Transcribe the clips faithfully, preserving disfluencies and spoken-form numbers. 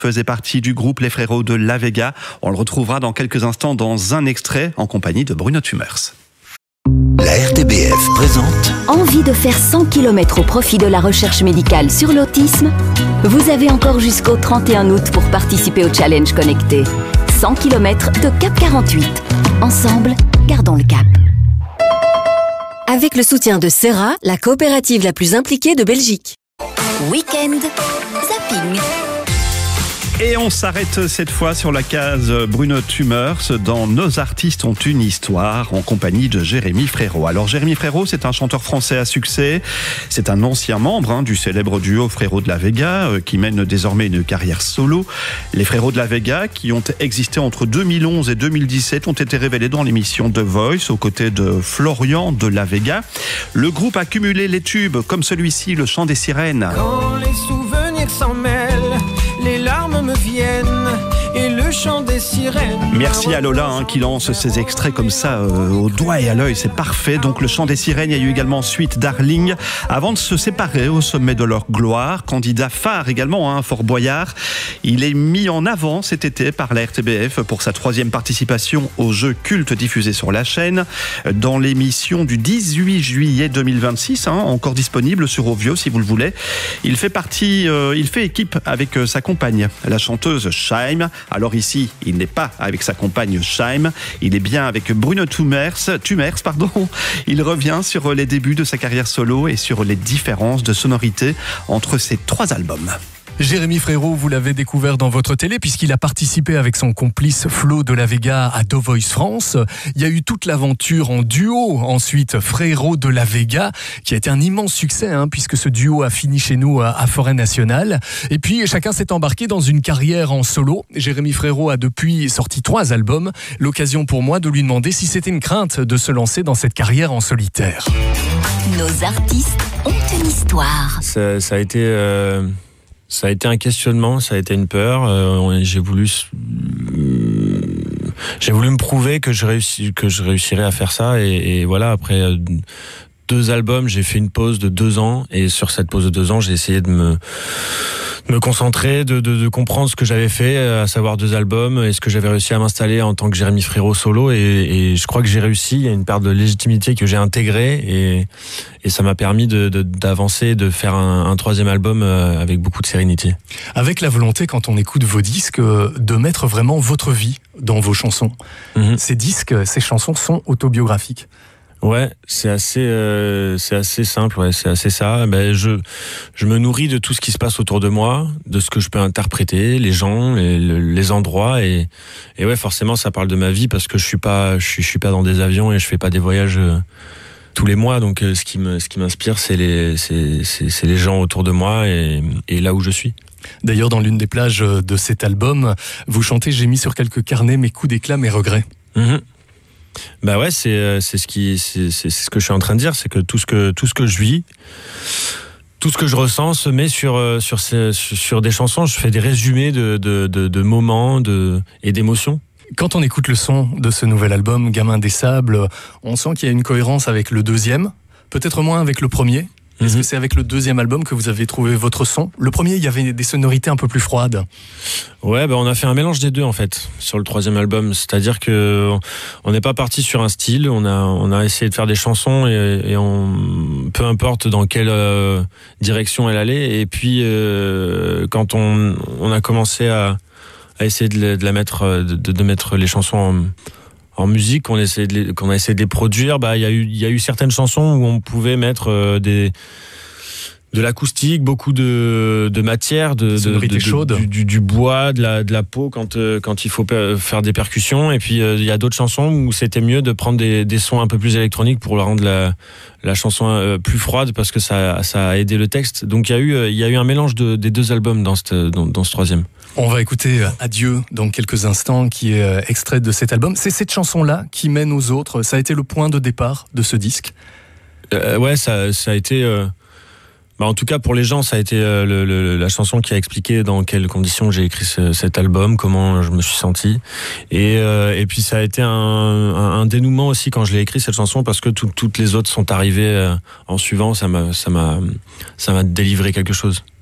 faisait partie du groupe Les Frérots de La Vega. On le retrouvera dans quelques instants dans un extrait en compagnie de Bruno Tumers. La R T B F présente. Envie de faire cent kilomètres au profit de la recherche médicale sur l'autisme ? Vous avez encore jusqu'au trente et un août pour participer au challenge connecté. cent kilomètres de Cap quarante-huit. Ensemble, gardons le cap. Avec le soutien de Serra, la coopérative la plus impliquée de Belgique. Week-end zapping. Et on s'arrête cette fois sur la case Bruno Tumers dans Nos artistes ont une histoire en compagnie de Jérémy Frérot. Alors Jérémy Frérot, c'est un chanteur français à succès. C'est un ancien membre hein, du célèbre duo Frérots de La Vega euh, qui mène désormais une carrière solo. Les Frérots de La Vega, qui ont existé entre deux mille onze et deux mille dix-sept, ont été révélés dans l'émission The Voice aux côtés de Florian de La Vega. Le groupe a cumulé les tubes comme celui-ci, Le Chant des Sirènes. Quand les souvenirs s'en mêlent, les larmes me viennent et le chant des sirènes. Merci à Lola hein, qui lance ces extraits comme ça euh, au doigt et à l'œil, c'est parfait. Donc Le Chant des Sirènes, il y a eu également Suite Darling avant de se séparer au sommet de leur gloire. Candidat phare également, hein, Fort Boyard. Il est mis en avant cet été par la R T B F pour sa troisième participation au jeu culte diffusé sur la chaîne dans l'émission du dix-huit juillet deux mille vingt-six, hein, encore disponible sur Ovio si vous le voulez. Il fait partie, euh, il fait équipe avec euh, sa compagne, la chanteuse Shaim. Alors ici, il n'est pas avec sa compagne Shaim, il est bien avec Bruno Tumers, Tumers pardon. Il revient sur les débuts de sa carrière solo et sur les différences de sonorité entre ces trois albums. Jérémy Frérot, vous l'avez découvert dans votre télé puisqu'il a participé avec son complice Flo de La Vega à The Voice France. Il y a eu toute l'aventure en duo, ensuite Frérots de La Vega, qui a été un immense succès hein, puisque ce duo a fini chez nous à Forêt Nationale. Et puis chacun s'est embarqué dans une carrière en solo. Jérémy Frérot a depuis sorti trois albums. L'occasion pour moi de lui demander si c'était une crainte de se lancer dans cette carrière en solitaire. Nos artistes ont une histoire. Ça, ça a été... Euh... Ça a été un questionnement, ça a été une peur. Euh, j'ai voulu, euh, j'ai voulu me prouver que je réussis, que je réussirais à faire ça. Et, et voilà, après euh, deux albums, j'ai fait une pause de deux ans. Et sur cette pause de deux ans, j'ai essayé de me, de me concentrer, de, de, de comprendre ce que j'avais fait, à savoir deux albums, et ce que j'avais réussi à m'installer en tant que Jérémy Frérot solo. Et, et je crois que j'ai réussi. Il y a une part de légitimité que j'ai intégrée et, et ça m'a permis de, de, d'avancer, de faire un, un troisième album avec beaucoup de sérénité. Avec la volonté, quand on écoute vos disques, de mettre vraiment votre vie dans vos chansons. Mmh. Ces disques, ces chansons sont autobiographiques. Ouais, c'est assez, euh, c'est assez simple. Ouais, c'est assez ça. Ben, je, je me nourris de tout ce qui se passe autour de moi, de ce que je peux interpréter, les gens, les, les endroits, et, et ouais, forcément, ça parle de ma vie parce que je suis pas, je suis, je suis pas dans des avions et je fais pas des voyages euh, tous les mois. Donc, euh, ce qui me, ce qui m'inspire, c'est les, c'est, c'est, c'est les gens autour de moi et, et là où je suis. D'ailleurs, dans l'une des plages de cet album, vous chantez « J'ai mis sur quelques carnets mes coups d'éclat, mes regrets ». Mmh. Bah ouais, c'est c'est ce qui c'est, c'est ce que je suis en train de dire, c'est que tout ce que tout ce que je vis, tout ce que je ressens se met sur sur ces, sur des chansons. Je fais des résumés de de de, de moments de et d'émotions. Quand on écoute le son de ce nouvel album, Gamin des Sables, on sent qu'il y a une cohérence avec le deuxième, peut-être moins avec le premier. Est-ce que c'est avec le deuxième album que vous avez trouvé votre son ? Le premier, il y avait des sonorités un peu plus froides. Ouais, bah on a fait un mélange des deux en fait sur le troisième album. C'est-à-dire que on n'est pas parti sur un style. On a on a essayé de faire des chansons et, et on peu importe dans quelle euh, direction elle allait. Et puis euh, quand on on a commencé à à essayer de, de la mettre de, de mettre les chansons en en musique, qu'on essaie de les, qu'on a essayé de les produire, bah il y a eu il y a eu certaines chansons où on pouvait mettre euh, des de l'acoustique, beaucoup de de matière, de de, de, de du, du, du bois, de la de la peau quand euh, quand il faut faire des percussions. Et puis il euh, y a d'autres chansons où c'était mieux de prendre des des sons un peu plus électroniques pour rendre la la chanson euh, plus froide parce que ça ça a aidé le texte. Donc il y a eu il y a eu un mélange de des deux albums dans cette dans, dans ce troisième. On va écouter Adieu dans quelques instants, qui est extrait de cet album. C'est cette chanson-là qui mène aux autres. Ça a été le point de départ de ce disque. Euh, ouais, ça, ça a été. Euh... Bah, en tout cas, pour les gens, ça a été euh, le, le, la chanson qui a expliqué dans quelles conditions j'ai écrit ce, cet album, comment je me suis senti. Et, euh, et puis ça a été un, un, un dénouement aussi quand je l'ai écrit cette chanson, parce que tout, toutes les autres sont arrivées euh, en suivant. Ça m'a, ça m'a, ça m'a délivré quelque chose.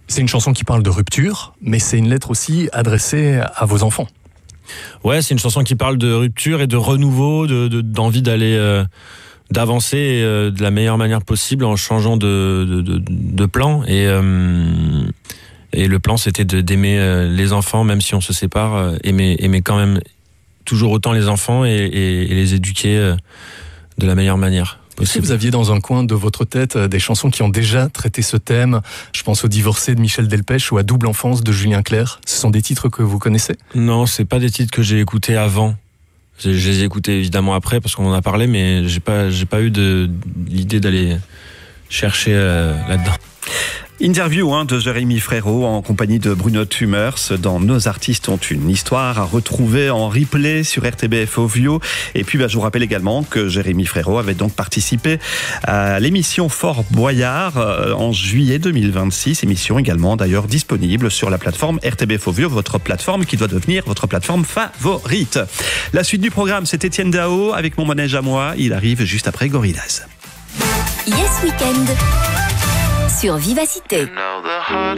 C'est une chanson qui parle de rupture, mais c'est une lettre aussi adressée à vos enfants. Ouais, c'est une chanson qui parle de rupture et de renouveau, de, de, d'envie d'aller, euh, d'avancer euh, de la meilleure manière possible en changeant de, de, de, de plan. Et, euh, et le plan, c'était de, d'aimer euh, les enfants, même si on se sépare, euh, aimer, aimer quand même toujours autant les enfants et, et, et les éduquer euh, de la meilleure manière. Est-ce que vous aviez dans un coin de votre tête des chansons qui ont déjà traité ce thème ? Je pense au Divorcé de Michel Delpech ou à Double Enfance de Julien Clerc. Ce sont des titres que vous connaissez ? Non, c'est pas des titres que j'ai écoutés avant. Je, je les ai écoutés évidemment après parce qu'on en a parlé, mais j'ai pas, j'ai pas eu de, l'idée d'aller chercher euh, là-dedans. Interview hein, de Jérémy Frérot en compagnie de Bruno Thumers dans Nos artistes ont une histoire à retrouver en replay sur R T B F Ovio. Et puis bah, je vous rappelle également que Jérémy Frérot avait donc participé à l'émission Fort Boyard euh, en juillet deux mille vingt-six. Émission également d'ailleurs disponible sur la plateforme R T B F Ovio, votre plateforme qui doit devenir votre plateforme favorite. La suite du programme, c'est Étienne Dao avec Mon manège à moi. Il arrive juste après Gorillaz. Yes Weekend sur Vivacité.